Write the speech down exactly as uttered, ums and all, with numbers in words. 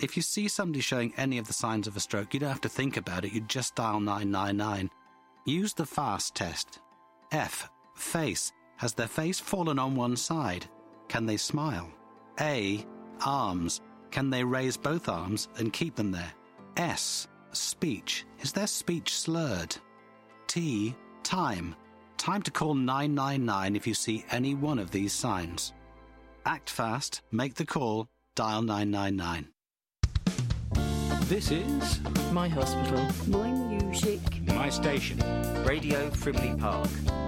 If you see somebody showing any of the signs of a stroke, you don't have to think about it. You just dial nine nine nine. Use the FAST test. F. Face. Has their face fallen on one side? Can they smile? A. Arms. Can they raise both arms and keep them there? S. Speech. Is their speech slurred? T. Time. Time to call nine nine nine if you see any one of these signs. Act fast, make the call, dial nine nine nine. This is My hospital. My music. my station. Radio Frimley Park.